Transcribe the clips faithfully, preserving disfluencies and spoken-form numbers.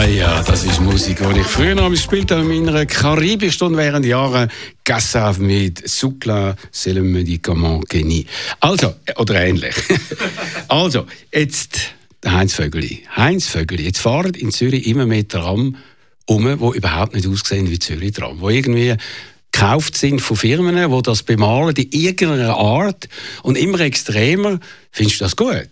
Ah ja, das ist Musik, die ich früher noch gespielt habe in meiner Karibikstunde während Jahren. Gassav mit Soukla, c'est le médicament Kenny. Also, oder ähnlich. Also, jetzt Heinz Vögeli. Heinz Vögeli, jetzt fahren in Zürich immer mehr Tram um, die überhaupt nicht aussehen wie Zürich-Tram. Die irgendwie gekauft sind von Firmen, die das bemalen in irgendeiner Art und immer extremer. Findest du das gut?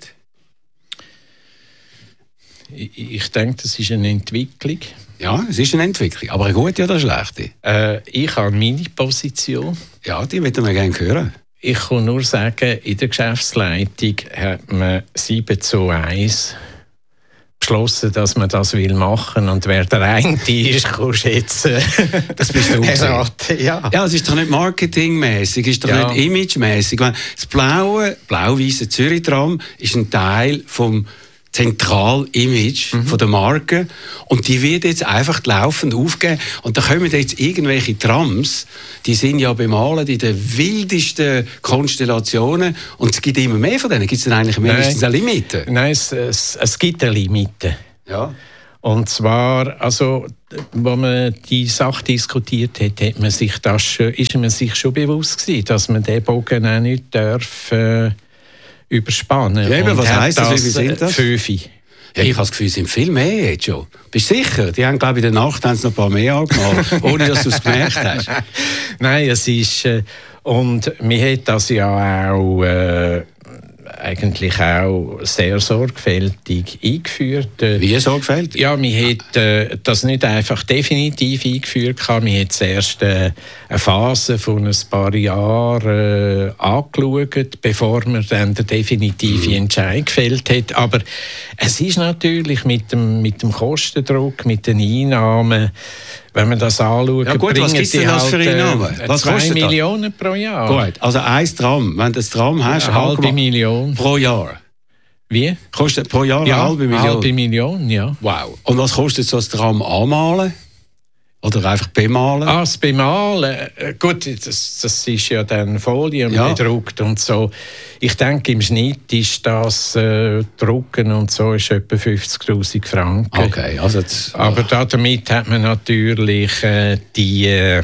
Ich denke, das ist eine Entwicklung. Ja, es ist eine Entwicklung. Aber eine gute oder eine schlechte? Äh, ich habe meine Position. Ja, die möchten wir gerne hören. Ich kann nur sagen, in der Geschäftsleitung hat man sieben zu eins beschlossen, dass man das will machen. Und wer der eine ist, kann schätzen. Das bist du erraten, ja. Ja, es ist doch nicht marketingmäßig, es ist doch ja. nicht imagemäßig. Das blaue, blau-weisse Zürich-Tram ist ein Teil vom Zentral-Image mhm. von der Marke und die wird jetzt einfach laufend aufgeben und da kommen jetzt irgendwelche Trams, die sind ja bemalt in den wildesten Konstellationen und es gibt immer mehr von denen. Gibt es denn eigentlich mindestens eine Limite? Nein, es, es, es gibt eine Limite. Ja. Und zwar, also, als man die Sache diskutiert hat, hat man sich das schon, ist man sich schon bewusst gewesen, dass man den Bogen auch nicht darf, äh, überspannen. Ja, eben, was heisst das? Wie viel sind das? Fünf. Ja, ich habe das Gefühl, es sind viel mehr jetzt schon. Bist du sicher? Die haben, glaube ich, in der Nacht haben sie noch ein paar mehr angemalt, ohne dass du es gemerkt hast. Nein, es ist... Äh, und wir hat das ja auch... Äh, eigentlich auch sehr sorgfältig eingeführt. Wie sorgfältig? Ja, wir hat äh, das nicht einfach definitiv eingeführt. Wir hat zuerst äh, eine Phase von ein paar Jahren äh, angeschaut, bevor man dann den definitiven Entscheid gefällt hat. Aber es ist natürlich mit dem, mit dem Kostendruck, mit den Einnahmen, wenn man das anschaut, ja gut, was gibt es denn das für Einnahmen? Was zwei Millionen pro Jahr. Gut, also ein Tram, wenn du ein Tram hast, eine halbe Million. Pro Jahr. Wie? Kostet pro Jahr ja, eine halbe Million? Eine halbe Million, ja. Wow. Und was kostet so ein Tram anmalen? Oder einfach bemalen? Ah, das Bemalen, gut, das, das ist ja dann Folien ja. bedruckt und so. Ich denke, im Schnitt ist das äh, Drucken und so ist etwa fünfzigtausend Franken. Okay, also jetzt, aber da, damit hat man natürlich äh, die, äh,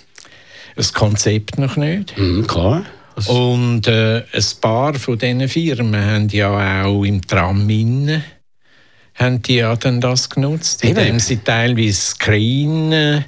das Konzept noch nicht. Mhm, klar. Und äh, ein paar von diesen Firmen haben ja auch im Tram innen haben die ja dann das genutzt, indem sie teilweise Screen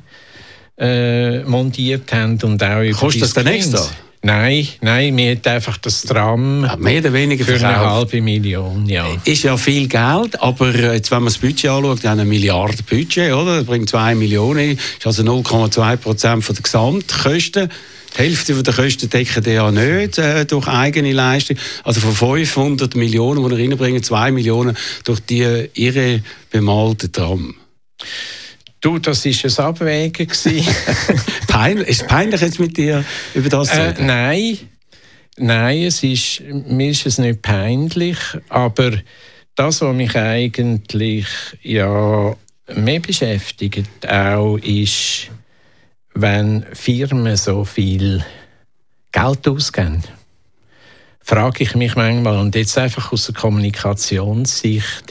äh, montiert haben und auch über Kostet das dann extra? Nein, nein, wir haben einfach das Tram ja, mehr oder weniger für verkauft. Eine halbe Million, ja. Ist ja viel Geld, aber jetzt, wenn man das Budget anschaut, wir haben eine Milliarde Budget, oder? Das bringt zwei Millionen, ist also null Komma zwei Prozent der Gesamtkosten. Die Hälfte der Kosten decken die ja nicht äh, durch eigene Leistung. Also von fünfhundert Millionen, die wir reinbringen, zwei Millionen durch die irre bemalten Tram. Du, das war ein Abwägen. Pein, ist es peinlich, jetzt mit dir über das zu reden? Äh, nein, nein es ist, mir ist es nicht peinlich, aber das, was mich eigentlich ja, mehr beschäftigt, auch ist, wenn Firmen so viel Geld ausgeben, frage ich mich manchmal, und jetzt einfach aus der Kommunikationssicht,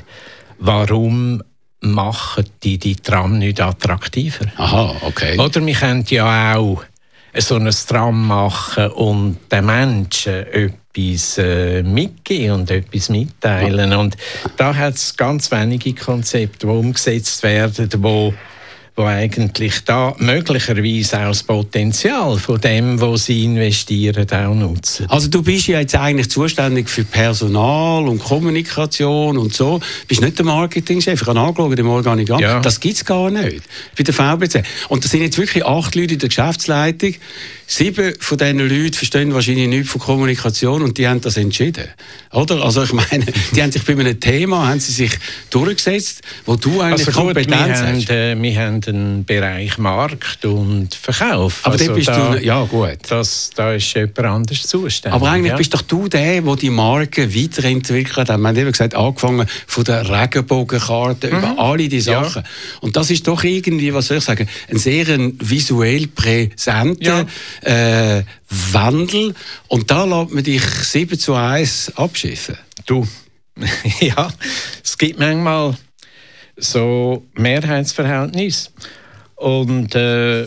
warum machen die die Tram nicht attraktiver? Aha, okay. Oder wir können ja auch so ein Tram machen und den Menschen etwas äh, mitgeben und etwas mitteilen. Ja. Und da hat es ganz wenige Konzepte, die umgesetzt werden, die wo eigentlich da möglicherweise auch das Potenzial von dem, wo sie investieren, auch nutzen. Also du bist ja jetzt eigentlich zuständig für Personal und Kommunikation und so. Du bist nicht der Marketingchef. Ich habe angeschaut im Organigramm. Ja. Das gibt es gar nicht bei der V B C. Und das sind jetzt wirklich acht Leute in der Geschäftsleitung. Sieben von diesen Leuten verstehen wahrscheinlich nichts von Kommunikation und die haben das entschieden. Oder? Also ich meine, die haben sich bei einem Thema haben sie sich durchgesetzt, wo du eigentlich also gut, Kompetenz wir hast. Haben, äh, wir haben einen Bereich Markt und Verkauf. Aber also bist da, du, ja gut. Das, da ist jemand anders zuständig. Aber eigentlich ja? bist doch du der, der die Marke weiterentwickelt hat. Wir haben eben gesagt, angefangen von der Regenbogenkarte mhm. über alle die Sachen. Ja. Und das ist doch irgendwie, was soll ich sagen, ein sehr ein visuell präsenter ja. Äh, Wandel. Und da lässt man dich sieben zu eins abschiffen. Du, ja, es gibt manchmal, so Mehrheitsverhältnis. Und äh,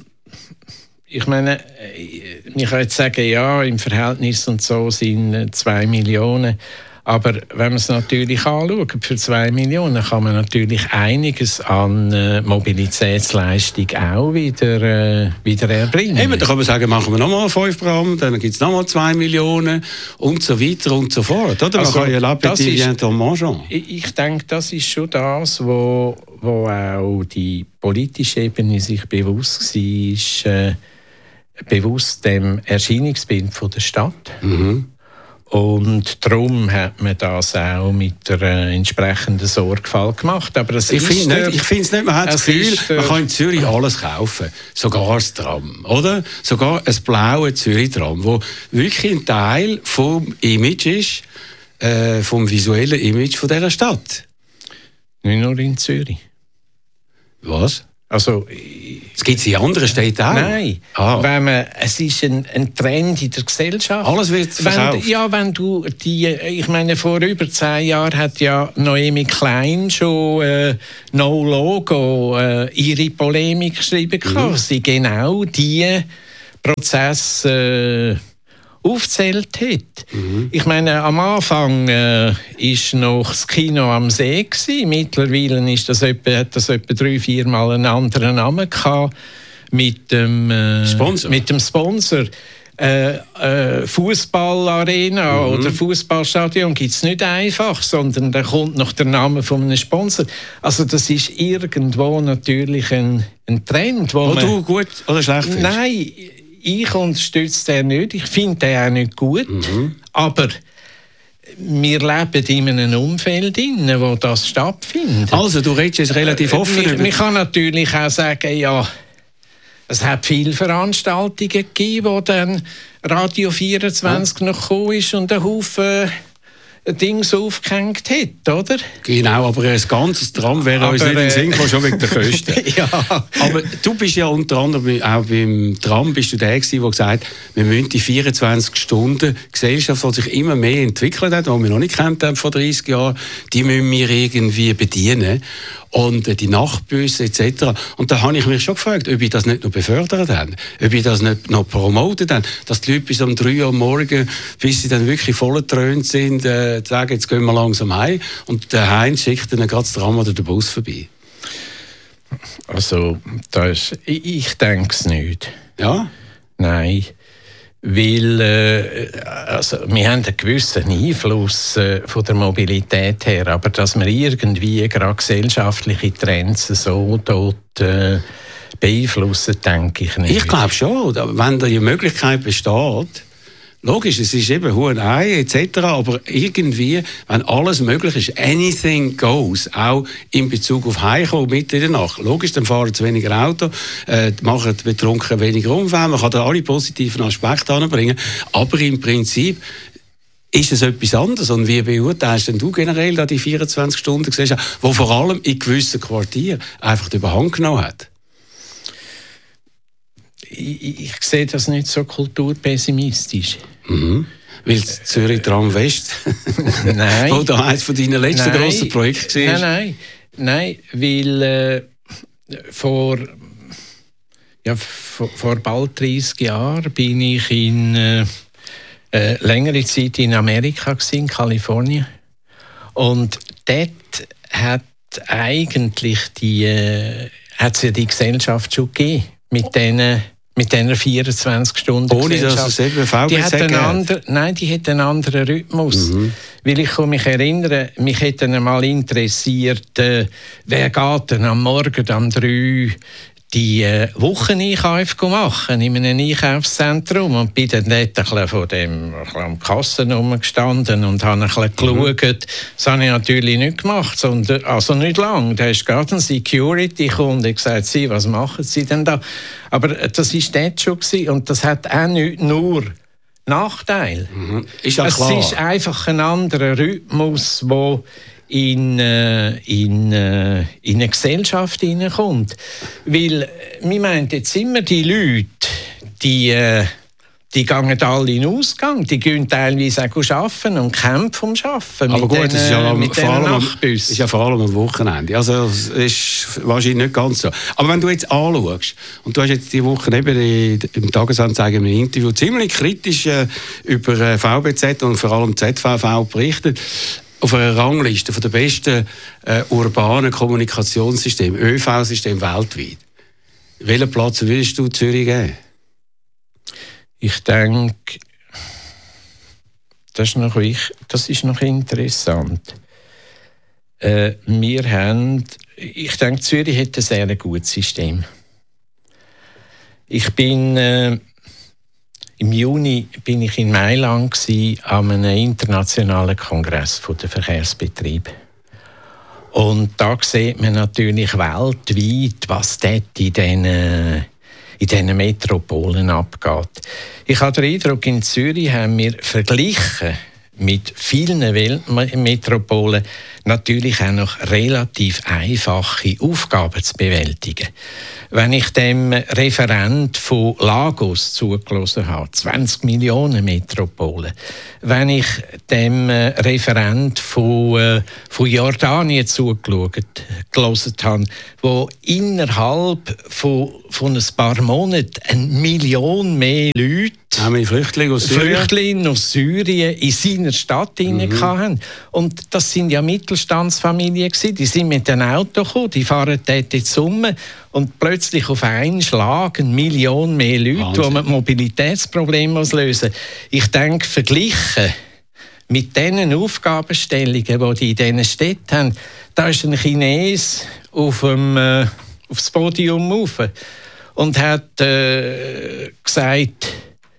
ich meine, ich kann jetzt sagen, ja, im Verhältnis und so sind zwei Millionen. Aber wenn man es natürlich anschaut, für zwei Millionen kann man natürlich einiges an äh, Mobilitätsleistung auch wieder, äh, wieder erbringen. Eben, da kann man sagen, machen wir nochmal fünf Programme, dann gibt es nochmal zwei Millionen und so weiter und so fort. Oder? Also, man kann ja l'appétit vient en mangeant. Ich, ich denke, das ist schon das, wo, wo auch die politische Ebene sich bewusst war, ist, äh, bewusst dem Erscheinungsbild von der Stadt. Mhm. Und darum hat man das auch mit der äh, entsprechenden Sorgfalt gemacht. Aber es ich ist finde es nicht, man hat das Gefühl, der, man kann in Zürich alles kaufen. Sogar das Tram, oder? Sogar ein blaues Zürich-Tram, wo wirklich ein Teil vom Image ist, äh, vom visuellen Image von dieser Stadt. Nicht nur in Zürich. Was? Also, es gibt es in anderen Städten auch? Nein, ah. wenn man, es ist ein, ein Trend in der Gesellschaft. Alles wird verkauft. Wenn, ja, wenn du die, ich meine, vor über zehn Jahren hat ja Noemi Klein schon äh, No Logo äh, ihre Polemik geschrieben, mhm. sie genau diese Prozesse äh, aufgezählt hat. Mhm. Ich meine, am Anfang äh, ist noch das Kino am See gewesen. Mittlerweile ist das etwa, hat das etwa drei, vier Mal einen anderen Namen gehabt mit dem äh, Sponsor. Mit dem Sponsor. Äh, äh, Fußballarena mhm. oder Fußballstadion gibt es nicht einfach, sondern da kommt noch der Name von einem Sponsor. Also das ist irgendwo natürlich ein, ein Trend, wo, wo man, du gut oder schlecht findest? Nein. Ich unterstütze den nicht, ich finde den auch nicht gut, mhm. aber wir leben in einem Umfeld, in wo das stattfindet. Also, du redest jetzt relativ offen. Man, man kann natürlich auch sagen, ja, es hat viele Veranstaltungen gegeben, wo dann Radio vierundzwanzig ja. noch gekommen ist und ein Haufen Dings aufgehängt hat, oder? Genau, aber ein ganzes Tram wäre aber, uns nicht in den Sinn gekommen, schon wegen der Kosten. Ja. Aber du bist ja unter anderem auch beim Tram bist du der gewesen, der gesagt hat, wir müssen die vierundzwanzig Stunden Gesellschaft, die sich immer mehr entwickelt hat, die wir noch nicht kennt haben vor dreißig Jahren, die müssen wir irgendwie bedienen. Und die Nachtbusse et cetera. Und da habe ich mich schon gefragt, ob ich das nicht noch befördert habe, ob ich das nicht noch promotet habe, dass die Leute bis um drei Uhr morgens, bis sie dann wirklich voll getrönt sind, äh, sagen, jetzt gehen wir langsam heim. Und der Heinz schickt dann gerade das Tram oder den Bus vorbei. Also, das, ich, ich denke es nicht. Ja? Nein. Weil äh, also, wir haben einen gewissen Einfluss äh, von der Mobilität her, aber dass wir irgendwie gerade gesellschaftliche Trends so dort äh, beeinflussen, denke ich nicht. Ich glaube schon, wenn da die Möglichkeit besteht, logisch, es ist eben Hurenei et cetera, aber irgendwie, wenn alles möglich ist, anything goes, auch in Bezug auf Heimkommen mitten in der Nacht. Logisch, dann fahren sie weniger Auto, äh, machen die Betrunken weniger Unfälle, man kann da alle positiven Aspekte anbringen, aber im Prinzip ist es etwas anderes. Und wie beurteilst denn du generell da die vierundzwanzig Stunden Gesellschaft, die vor allem in gewissen Quartieren einfach die Überhand genommen hat? Ich, ich sehe das nicht so kulturpessimistisch. Mhm. Weil Zürich Tram West, nein, wo da eines von deinen letzten nein, grossen Projekten war. Nein, nein, nein, weil äh, vor, ja, vor, vor bald dreißig Jahren bin ich in äh, äh, längere Zeit in Amerika gewesen, in Kalifornien. Und dort hat eigentlich die, äh, hat's ja die Gesellschaft schon gegeben mit diesen mit diesen vierundzwanzig Stunden Ohne dass es eben V B Z gibt. Nein, die hat einen anderen Rhythmus. Mhm. Weil ich kann mich erinnern, mich hätte einmal interessiert, äh, wer geht denn am Morgen um drei die äh, Wocheneinkäufe machen in einem Einkaufszentrum und bin dann dort ein bisschen von dem ein bisschen am Kassen rumgestanden und habe ein bisschen geschaut. Mhm. Das habe ich natürlich nicht gemacht, sondern, also nicht lange. Da ist gerade ein Security-Kunde gesagt, Sie, was machen Sie denn da? Aber das war dort schon gewesen, und das hat auch nicht nur Nachteil. Mhm. Ist ja es klar. ist einfach ein anderer Rhythmus, der in, äh, in, äh, in eine Gesellschaft hineinkommt. Weil, wir meinen jetzt immer die Leute, die, äh, die gehen alle in den Ausgang, die gehen teilweise auch arbeiten und kämpfen vom Arbeiten. Aber gut, den, es ist ja, mit vor allem, am, ist ja vor allem am Wochenende. Also es ist wahrscheinlich nicht ganz so. Aber wenn du jetzt anschaust, und du hast jetzt diese Woche eben im Tagesanzeiger im Interview ziemlich kritisch äh, über äh, V B Z und vor allem Z V V berichtet, auf einer Rangliste von der besten äh, urbanen Kommunikationssysteme, ÖV-System weltweit. Welchen Platz würdest du Zürich geben? Ich denke, das ist noch, das ist noch interessant. Äh, wir haben, ich denke, Zürich hat ein sehr gutes System. Ich bin äh, im Juni bin ich in Mailand gsi, an einem internationalen Kongress der Verkehrsbetriebe. Und da sieht man natürlich weltweit, was dort in diesen, in diesen Metropolen abgeht. Ich habe den Eindruck, in Zürich haben wir verglichen mit vielen Weltmetropolen natürlich auch noch relativ einfache Aufgaben zu bewältigen. Wenn ich dem Referent von Lagos zugelassen habe, zwanzig Millionen Metropolen, wenn ich dem Referent von, äh, von Jordanien zugelassen habe, wo innerhalb von, von ein paar Monaten eine Million mehr Leute, Flüchtlinge aus Syrien, Flüchtlinge aus Syrien in seiner Stadt mhm. hatten. Und das sind ja Mittelstandsfamilien gewesen. Die sind mit dem Auto gekommen, die fahren dort in die Summe und plötzlich auf einen Schlag eine Million mehr Leute, Wahnsinn. Die man Mobilitätsprobleme lösen muss. Ich denke, verglichen mit diesen Aufgabenstellungen, die die in diesen Städten haben, da ist ein Chines auf dem, äh, aufs Podium rauf und hat äh, gesagt,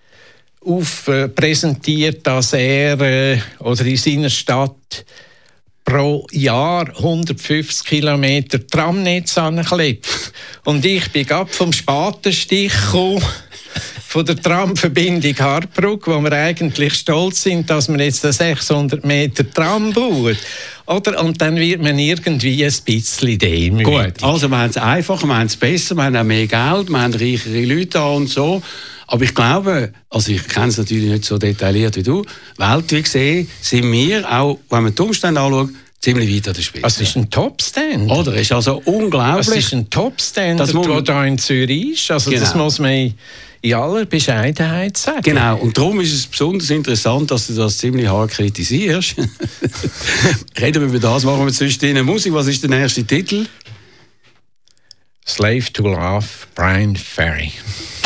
auf, äh, präsentiert, dass er äh, oder in seiner Stadt pro Jahr hundertfünfzig Kilometer Tramnetz anklebt. Und ich bin gerade vom Spatenstich gekommen, von der Tramverbindung Harbruck, wo wir eigentlich stolz sind, dass wir jetzt sechshundert Meter Tram bauen. Oder? Und dann wird man irgendwie ein bisschen demütig. Gut, also wir haben es einfacher, wir haben es besser, wir haben auch mehr Geld, wir haben reichere Leute da und so. Aber ich glaube, also ich kenne es natürlich nicht so detailliert wie du, weltweit gesehen sind wir, auch wenn man die Umstände anschaut, ziemlich weit an der Spitze. Es ist ein Top-Stand. Oder? Es ist also unglaublich. Es ist ein Top-Stand, der da in Zürich ist. Also genau. Das muss man in aller Bescheidenheit sagen. Genau, und darum ist es besonders interessant, dass du das ziemlich hart kritisierst. Reden wir über das, machen wir zwischen Musik. Was ist der nächste Titel? Slave to Love, Brian Ferry.